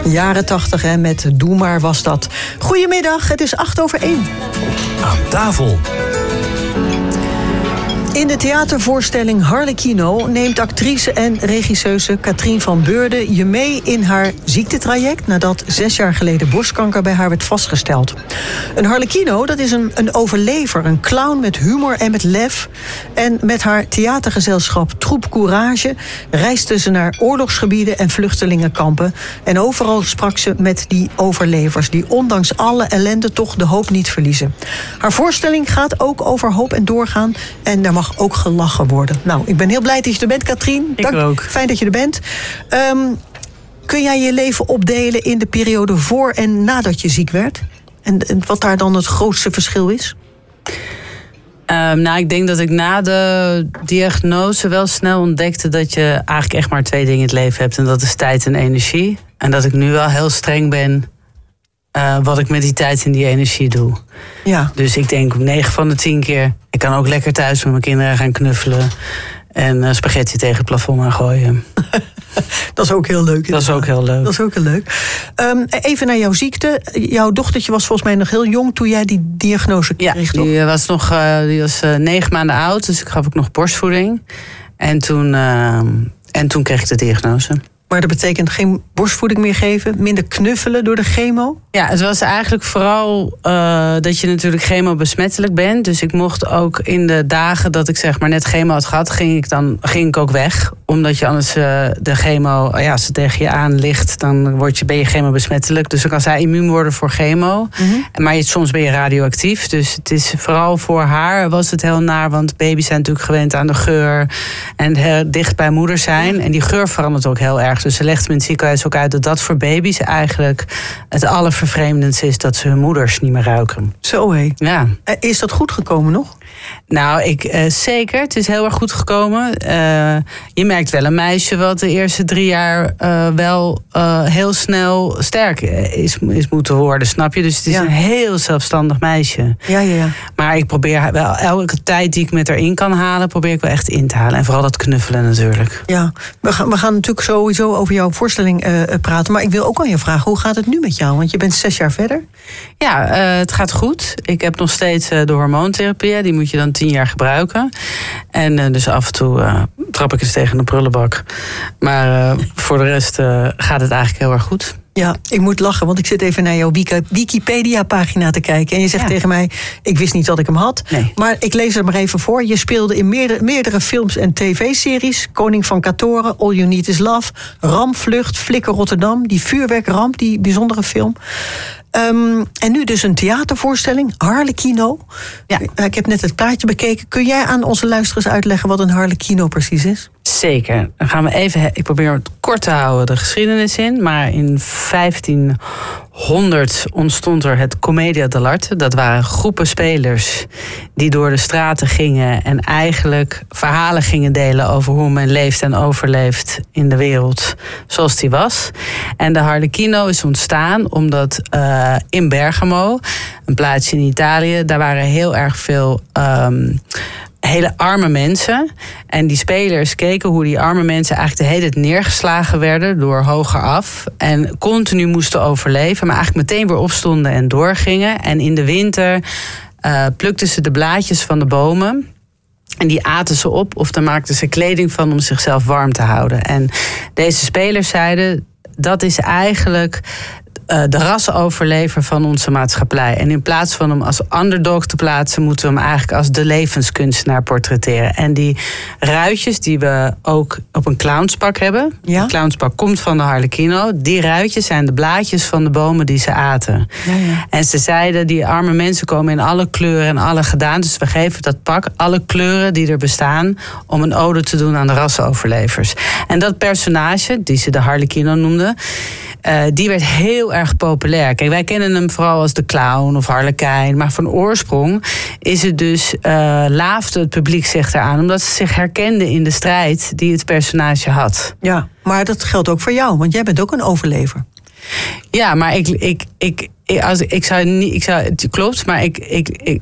Jaren 80, hè, met Doe maar was dat. Goedemiddag, het is 1:08. Aan tafel. In de theatervoorstelling Harlequino neemt actrice en regisseuse Katrien van Beurden je mee in haar ziektetraject nadat 6 jaar geleden borstkanker bij haar werd vastgesteld. Een Harlequino, dat is een overlever, een clown met humor en met lef. En met haar theatergezelschap Troep Courage reisde ze naar oorlogsgebieden en vluchtelingenkampen. En overal sprak ze met die overlevers die ondanks alle ellende toch de hoop niet verliezen. Haar voorstelling gaat ook over hoop en doorgaan en daar mag ook gelachen worden. Nou, ik ben heel blij dat je er bent, Katrien. Ik ook. Fijn dat je er bent. Kun jij je leven opdelen in de periode voor en nadat je ziek werd? En wat daar dan het grootste verschil is? Ik denk dat ik na de diagnose wel snel ontdekte dat je eigenlijk echt maar 2 dingen in het leven hebt. En dat is tijd en energie. En dat ik nu wel heel streng ben wat ik met die tijd en die energie doe. Ja. Dus ik denk 9 van de 10 keer... ik kan ook lekker thuis met mijn kinderen gaan knuffelen en spaghetti tegen het plafond aan gooien. Dat is ook heel leuk. Dat is ook heel leuk. Dat is ook heel leuk. Even naar jouw ziekte. Jouw dochtertje was volgens mij nog heel jong toen jij die diagnose kreeg, toch? Ja, die was 9 maanden oud, dus ik gaf ook nog borstvoeding. En toen kreeg ik de diagnose. Maar dat betekent geen borstvoeding meer geven, minder knuffelen door de chemo? Ja, het was eigenlijk vooral dat je natuurlijk chemo-besmettelijk bent. Dus ik mocht ook in de dagen dat ik zeg maar net chemo had gehad, ging ik ook weg. Omdat je anders de chemo, als het tegen je aan ligt, dan ben je chemo-besmettelijk. Dus dan kan zij immuun worden voor chemo. Mm-hmm. Maar soms ben je radioactief. Dus het is vooral voor haar was het heel naar. Want baby's zijn natuurlijk gewend aan de geur. En heel dicht bij moeder zijn. En die geur verandert ook heel erg. Dus ze legt me in het ziekenhuis ook uit dat voor baby's eigenlijk het allervervreemdendste is dat ze hun moeders niet meer ruiken. Zo hé. Ja. Is dat goed gekomen nog? Nou, zeker. Het is heel erg goed gekomen. Je merkt wel een meisje wat de eerste 3 jaar wel heel snel sterk is moeten worden, snap je? Dus het is een heel zelfstandig meisje. Ja. Maar ik probeer wel elke tijd die ik met haar in kan halen, probeer ik wel echt in te halen. En vooral dat knuffelen natuurlijk. Ja, we gaan natuurlijk sowieso over jouw voorstelling praten. Maar ik wil ook aan je vragen, hoe gaat het nu met jou? Want je bent 6 jaar verder. Ja, het gaat goed. Ik heb nog steeds de hormoontherapie. Die moet je dan 10 jaar gebruiken. En dus af en toe trap ik eens tegen de prullenbak. Maar voor de rest gaat het eigenlijk heel erg goed. Ja, ik moet lachen, want ik zit even naar jouw Wikipedia-pagina te kijken. En je zegt tegen mij, ik wist niet dat ik hem had. Nee. Maar ik lees het maar even voor. Je speelde in meerdere films en tv-series. Koning van Katoren, All You Need Is Love, Rampvlucht, Flikker Rotterdam, die vuurwerkramp, die bijzondere film. En nu dus een theatervoorstelling, Harlequino. Ja. Ik heb net het plaatje bekeken. Kun jij aan onze luisteraars uitleggen wat een Harlequino precies is? Zeker. Dan gaan we even, ik probeer het kort te houden, de geschiedenis in. Maar in 1500 ontstond er het Commedia dell'arte. Dat waren groepen spelers die door de straten gingen en eigenlijk verhalen gingen delen over hoe men leeft en overleeft in de wereld zoals die was. En de Harlequino is ontstaan omdat in Bergamo, een plaatsje in Italië, daar waren heel erg veel hele arme mensen. En die spelers keken hoe die arme mensen eigenlijk de hele tijd neergeslagen werden door hoger af. En continu moesten overleven, maar eigenlijk meteen weer opstonden en doorgingen. En in de winter plukten ze de blaadjes van de bomen. En die aten ze op of daar maakten ze kleding van om zichzelf warm te houden. En deze spelers zeiden, dat is eigenlijk de rassenoverlever van onze maatschappij. En in plaats van hem als underdog te plaatsen, moeten we hem eigenlijk als de levenskunstenaar portretteren. En die ruitjes die we ook op een clownspak hebben. Ja? De clownspak komt van de Harlequino. Die ruitjes zijn de blaadjes van de bomen die ze aten. Ja. En ze zeiden, die arme mensen komen in alle kleuren en alle gedaantes. Dus we geven dat pak alle kleuren die er bestaan om een ode te doen aan de rassenoverlevers. En dat personage, die ze de Harlequino noemden, die werd heel erg populair. Kijk, wij kennen hem vooral als de clown of harlekijn. Maar van oorsprong is het dus laafde het publiek zich eraan, omdat ze zich herkenden in de strijd die het personage had. Ja, maar dat geldt ook voor jou, want jij bent ook een overlever. Ja, maar het klopt, maar ik